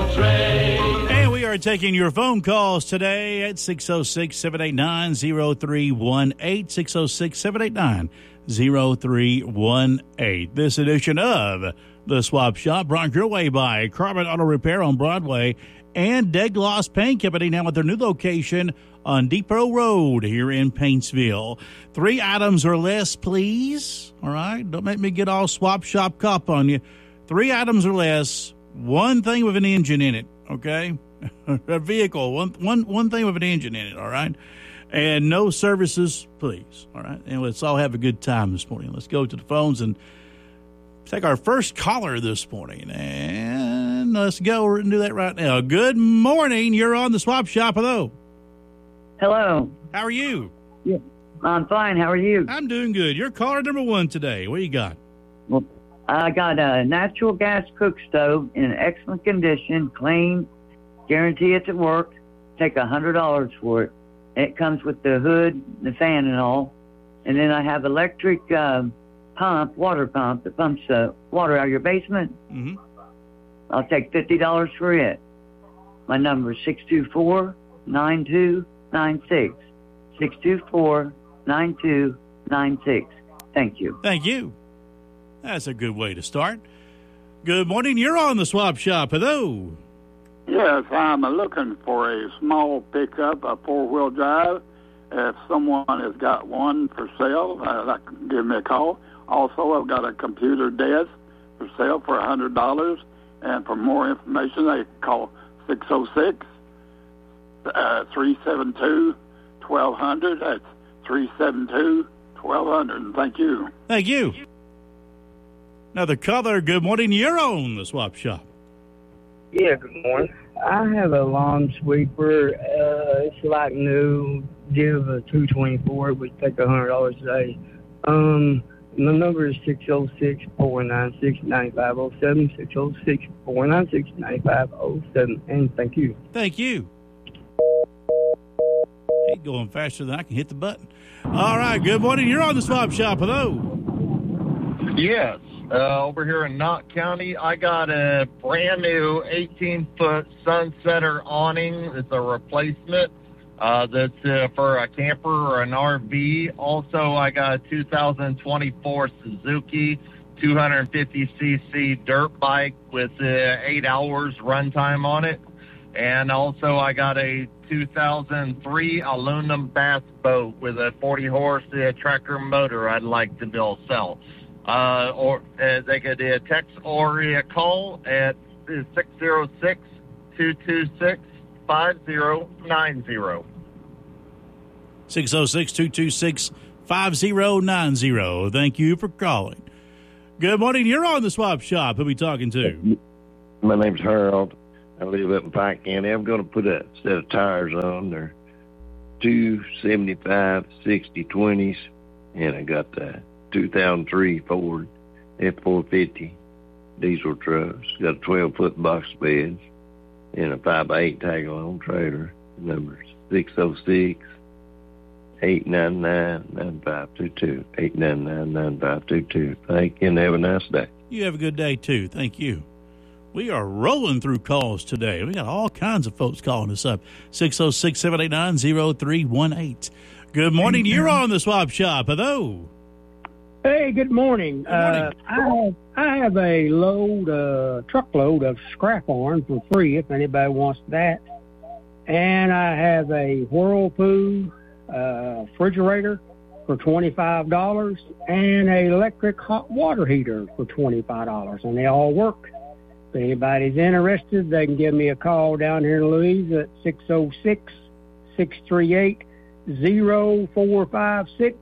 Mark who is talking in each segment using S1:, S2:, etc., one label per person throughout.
S1: And we are taking your phone calls today at 606-789-0318, 606-789-0318. This edition of The Swap Shop brought your way by Carbon Auto Repair on Broadway and Dead Gloss Paint Company, now at their new location on Depot Road here in Paintsville. 3 items or less, please. All right? Don't make me get all Swap Shop cop on you. 3 items or less, one thing with an engine in it, okay? A vehicle, one thing with an engine in it, all right? And no services, please, all right? And let's all have a good time this morning. Let's go to the phones and take our first caller this morning. And let's go and do that right now. Good morning. You're on the Swap Shop. Hello.
S2: Hello.
S1: How are you?
S2: Yeah, I'm fine. How are you?
S1: I'm doing good. You're caller number 1 today. What do you got?
S2: Well, I got a natural gas cook stove in excellent condition, clean, guarantee it's at work. Take $100 for it. It comes with the hood, the fan, and all. And then I have electric water pump that pumps water out of your basement.
S1: Mm-hmm.
S2: I'll take $50 for it. My number is 624-9296. 624-9296. Thank you.
S1: Thank you. That's a good way to start. Good morning. You're on the Swap Shop. Hello.
S3: Yes, I'm looking for a small pickup, a 4-wheel drive. If someone has got one for sale, give me a call. Also, I've got a computer desk for sale for $100. And for more information, they call 606-372-1200. That's 372-1200. And thank you.
S1: Thank you. Another caller. Good morning. You're on the Swap Shop.
S4: Yeah, good morning. I have a lawn sweeper. It's like new. Give a $224. Would take $100 a day. My number is 606-496-9507. 606-496-9507. And thank you.
S1: Thank you. Hey, going faster than I can hit the button. All right. Good morning. You're on the Swap Shop. Hello.
S5: Yes. Over here in Knott County, I got a brand new 18-foot Sunsetter awning. It's a replacement. That's for a camper or an RV. Also, I got a 2024 Suzuki 250cc dirt bike with 8 hours runtime on it. And also, I got a 2003 aluminum bass boat with a 40-horse tracker motor I'd like to sell. Or they could text or call at 606-226-5090.
S1: 606-226-5090. Thank you for calling. Good morning. You're on the Swap Shop. Who are we talking to?
S6: My name's Harold. I live up in Pike County. I'm going to put a set of tires on. They're 275 60/20s, and I got the 2003 Ford F450 diesel trucks. Got a 12-foot box bed and a 5x8 tag-along trailer. Number 606-899-9522. 899-9522. Thank you, and have a nice day.
S1: You have a good day, too. Thank you. We are rolling through calls today. We got all kinds of folks calling us up. 606-789-0318. Good morning. You're on the Swap Shop. Hello.
S4: Hey, good morning.
S1: Good morning.
S4: I have a truckload of scrap iron for free if anybody wants that. And I have a Whirlpool refrigerator for $25 and an electric hot water heater for $25. And they all work. If anybody's interested, they can give me a call down here in Louise at 606-638-0456.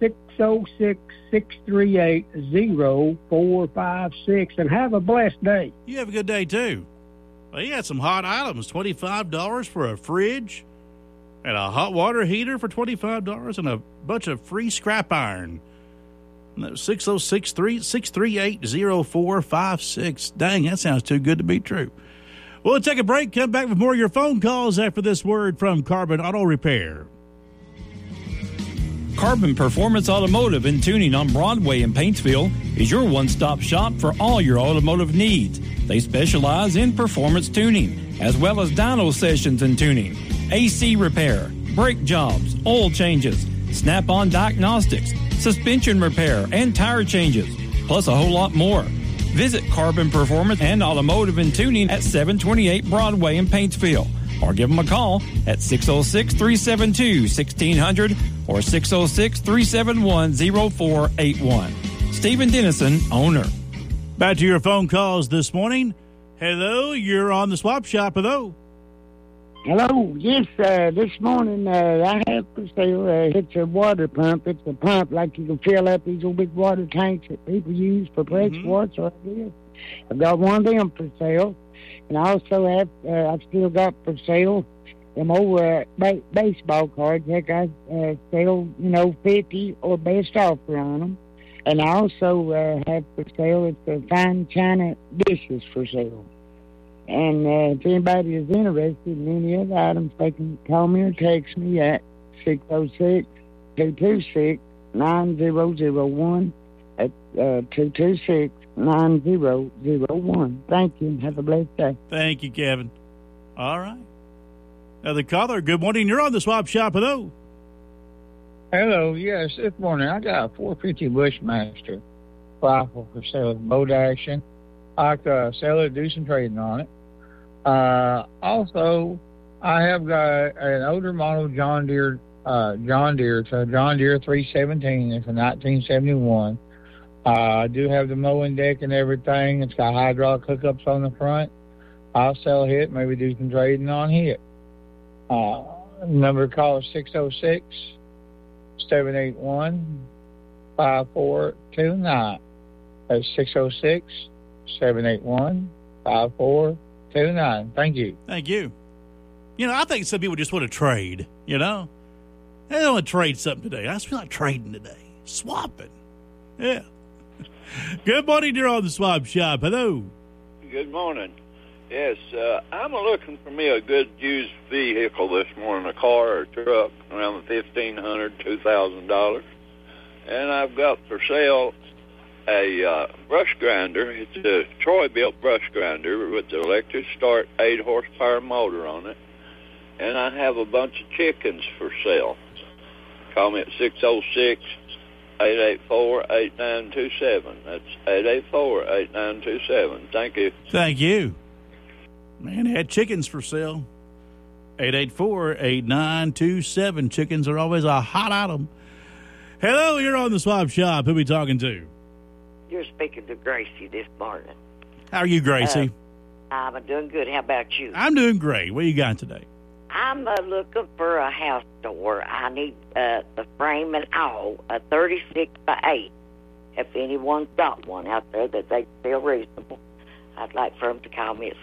S4: 606-638-0456, and have a blessed day.
S1: You have a good day, too. Well, you got some hot items, $25 for a fridge and a hot water heater for $25 and a bunch of free scrap iron. 606-638-0456. Dang, that sounds too good to be true. We'll take a break, come back with more of your phone calls after this word from Carbon Auto Repair.
S7: Carbon Performance Automotive and Tuning on Broadway in Paintsville is your one-stop shop for all your automotive needs. They specialize in performance tuning, as well as dyno sessions and tuning, AC repair, brake jobs, oil changes, snap-on diagnostics, suspension repair, and tire changes, plus a whole lot more. Visit Carbon Performance and Automotive and Tuning at 728 Broadway in Paintsville, or give them a call at 606-372-1600 or 606-371-0481. Stephen Dennison, owner.
S1: Back to your phone calls this morning. Hello, you're on the Swap Shop. Hello.
S8: Hello. Yes, this morning I have for sale. It's a water pump. It's a pump like you can fill up these old big water tanks that people use for fresh water. I've got one of them for sale. And I also have, I've still got for sale them old baseball cards. Heck, I sell, 50 or best offer on them. And I also have for sale, it's the fine china dishes for sale. And if anybody is interested in any of the items, they can call me or text me at 606-226-9001 at 226-9001. Thank you, and have a blessed day.
S1: Thank you, Kevin. All right. Now, the caller, good morning. You're on the Swap Shop. Hello.
S9: Hello, yes, this morning I got a 450 Bushmaster rifle for sale with bolt action. I could sell it, do some trading on it. Also, I have got an older model John Deere. It's a John Deere 317. It's a 1971. I do have the mowing deck and everything. It's got hydraulic hookups on the front. I'll sell it, maybe do some trading on it. Number to call is 606-781-5429. That's 606-781-5429. Thank you.
S1: Thank you. I think some people just want to trade, They don't want to trade something today. I just feel like trading today. Swapping. Yeah. Good morning, you're on the Swap Shop. Hello.
S10: Good morning. Yes, I'm looking for me a good used vehicle this morning, a car or a truck, around $1,500, $2,000. And I've got for sale a brush grinder. It's a Troy-built brush grinder with the electric start 8-horsepower motor on it. And I have a bunch of chickens for sale. Call me at 606-884-8927. That's 884-8927. Thank you.
S1: Thank you. Man, had chickens for sale. 884-8927. Chickens are always a hot item. Hello, you're on the Swap Shop. Who are we talking to?
S11: You're speaking to Gracie this morning.
S1: How are you, Gracie?
S11: I'm doing good. How about you?
S1: I'm doing great. What you got today?
S11: I'm looking for a house door. I need the frame and all, a 36 by 8. If anyone's got one out there that they feel reasonable, I'd like for them to call me at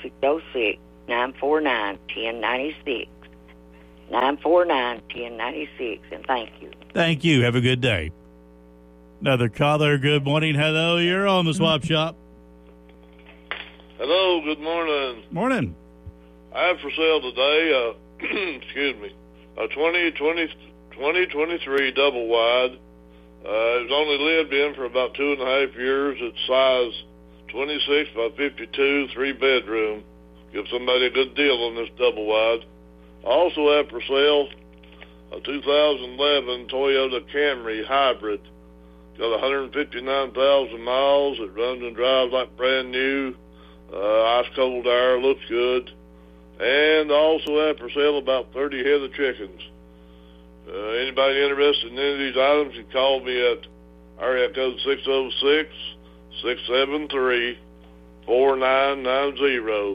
S11: 606-949-1096. 949-1096, and thank you.
S1: Thank you. Have a good day. Another caller, good morning. Hello, you're on the Swap Shop.
S12: Hello, good morning.
S1: Morning.
S12: I have for sale today, excuse me, a 2023 double wide. It's only lived in for about 2.5 years. It's size 26 by 52, 3-bedroom. Give somebody a good deal on this double wide. I also have for sale a 2011 Toyota Camry hybrid. Got 159,000 miles. It runs and drives like brand new. Ice cold air, looks good. And I also have for sale about 30 head of chickens. Anybody interested in any of these items can call me at area code 606-673-4990.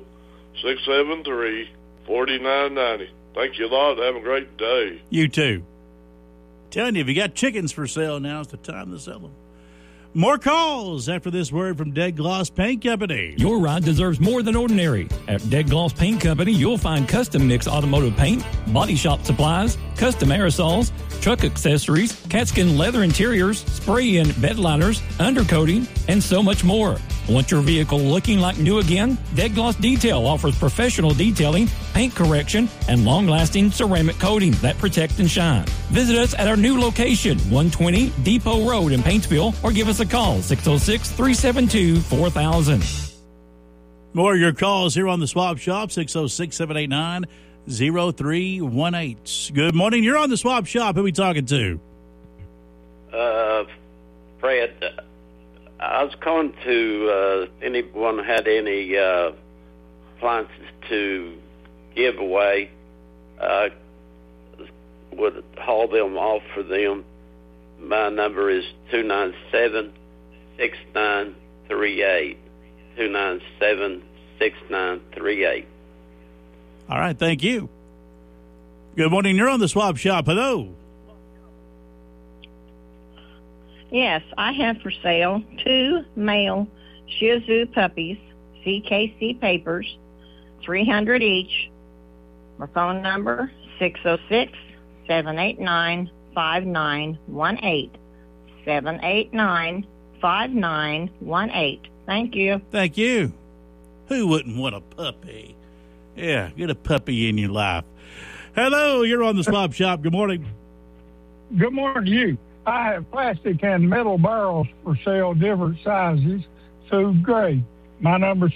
S12: 673-4990. Thank you a lot. Have a great day.
S1: You too. Telling you, if you got chickens for sale, now's the time to sell them. More calls after this word from Dead Gloss Paint Company.
S7: Your ride deserves more than ordinary. At Dead Gloss Paint Company, you'll find custom mix automotive paint, body shop supplies, custom aerosols, truck accessories, catskin leather interiors, spray and bed liners, undercoating, and so much more. Want your vehicle looking like new again? Dead Gloss Detail offers professional detailing, paint correction, and long-lasting ceramic coating that protect and shine. Visit us at our new location, 120 Depot Road in Paintsville, or give us a call, 606-372-4000.
S1: More of your calls here on the Swap Shop, 606-789-0318. Good morning. You're on the Swap Shop. Who are we talking to?
S13: Fred. I was calling to anyone had any appliances to give away. Would haul them off for them. My number is 297-6938. 297-6938.
S1: All right, thank you. Good morning. You're on the Swap Shop. Hello.
S14: Yes, I have for sale 2 male Shih Tzu puppies, CKC papers, $300 each. My phone number, 606-789-5918. 789-5918. Thank you.
S1: Thank you. Who wouldn't want a puppy? Yeah, get a puppy in your life. Hello, you're on the Swap Shop. Good morning.
S15: Good morning to you. I have plastic and metal barrels for sale, different sizes, food grade. My number is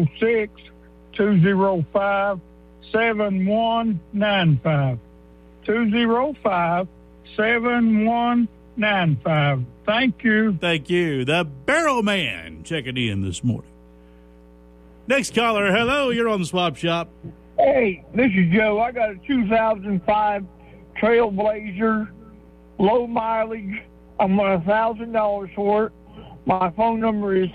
S15: 606-205-7195. 205-7195. Thank you.
S1: Thank you. The Barrel Man checking in this morning. Next caller, hello, you're on the Swap Shop.
S16: Hey, this is Joe. I got a 2005 Trailblazer, low mileage. I'm on $1,000 for it. My phone number is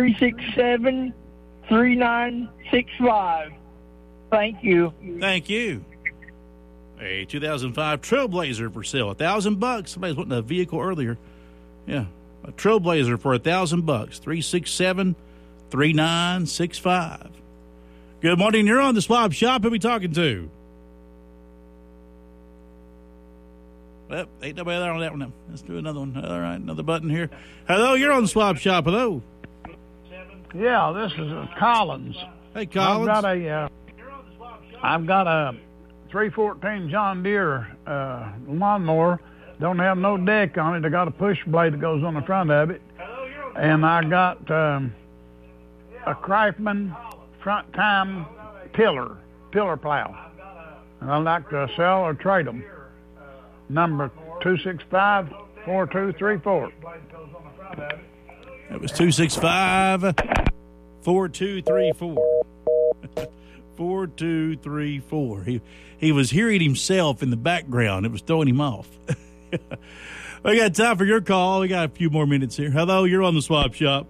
S16: 367-3965. Thank you.
S1: Thank you. A 2005 Trailblazer for sale, $1,000. Somebody's wanting a vehicle earlier. Yeah, a Trailblazer for $1,000. 367-3965. Good morning. You're on the Swap Shop. Who are we talking to? Well, ain't nobody there on that one now. Let's do another one. All right, another button here. Hello, you're on the Swap Shop. Hello.
S17: Yeah, this is Collins.
S1: Hey, Collins.
S17: I've got a 314 John Deere lawnmower. Don't have no deck on it. I got a push blade that goes on the front of it. And I got a Kreifman front time pillar plow. And I'd like to sell or trade them. Number 265-4234.
S1: That was 265-4234. 4234. He was hearing himself in the background. It was throwing him off. We got time for your call. We got a few more minutes here. Hello, you're on the Swap Shop.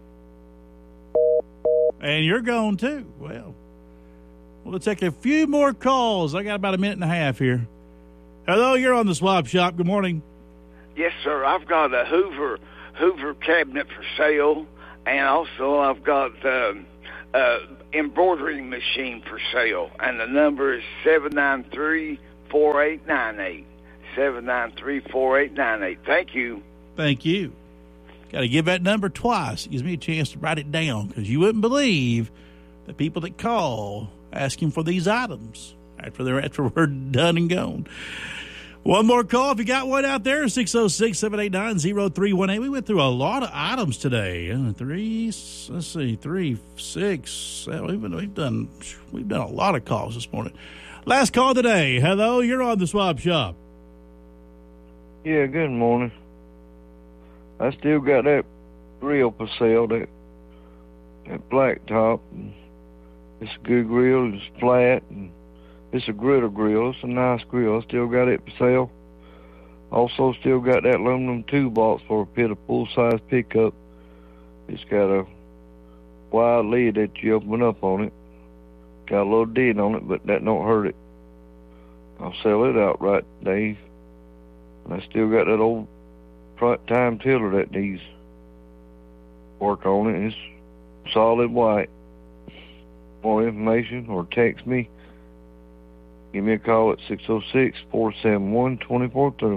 S1: And you're gone too. Well, we'll take a few more calls. I got about a minute and a half here. Hello, you're on the Swap Shop. Good morning.
S18: Yes, sir. I've got a Hoover cabinet for sale, and also I've got embroidery machine for sale, and the number is 793-4898. 793-4898. Thank you.
S1: Thank you. Got to give that number twice. It gives me a chance to write it down, because you wouldn't believe the people that call asking for these items after we're done and gone. One more call if you got one out there, 606-789-0318. We went through a lot of items today. 3, 6, 7. We've done a lot of calls this morning. Last call today. Hello, you're on the Swap Shop.
S6: Yeah, good morning. I still got that grill for sale, that black top. It's a good grill. It's flat, and it's a griddle grill. It's a nice grill. I still got it for sale. Also still got that aluminum toolbox for a pit of full-size pickup. It's got a wide lid that you open up on it. Got a little dent on it, but that don't hurt it. I'll sell it outright, Dave. And I still got that old front time tiller that needs work on it. It's solid white. More information or text me. Give me a call at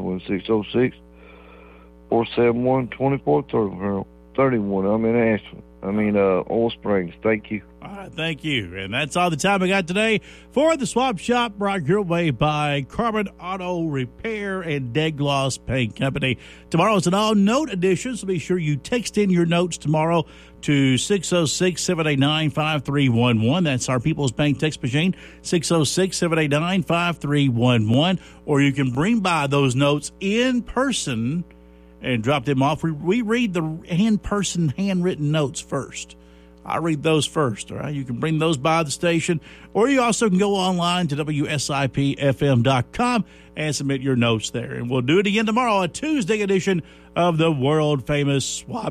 S6: 606-471-2431. 606-471-2431. I'm in Ashland. Oil Springs. Thank you.
S1: All right, thank you. And that's all the time I got today for the Swap Shop, brought your way by Carbon Auto Repair and Dead Gloss Paint Company. Tomorrow is an all-note edition, so be sure you text in your notes tomorrow to 606-789-5311. That's our People's Bank text machine, 606-789-5311. Or you can bring by those notes in person and drop them off. We read the in-person handwritten notes first. I read those first, all right? You can bring those by the station, or you also can go online to WSIPFM.com and submit your notes there. And we'll do it again tomorrow, a Tuesday edition of the world-famous Swap